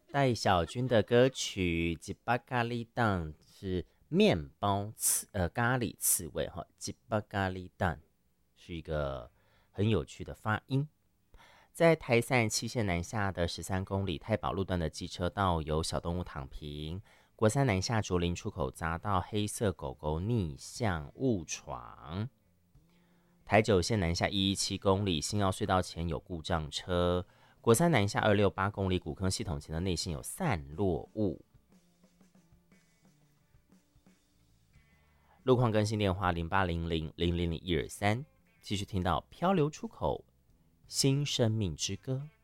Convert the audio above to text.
戴小军的歌曲《吉巴咖喱蛋》是面包咖喱刺猬哈，吉巴咖喱蛋是一个很有趣的发音。在台37线南下的13公里太保路段的机车道有小动物躺平，国三南下竹林出口匝道黑色狗狗逆向误闯。台9线南下117公里新澳隧道前有故障车，国三南下268公里古坑系统前的内线有散落物。路况更新电话0800000123，继续听到漂流出口新生命之歌。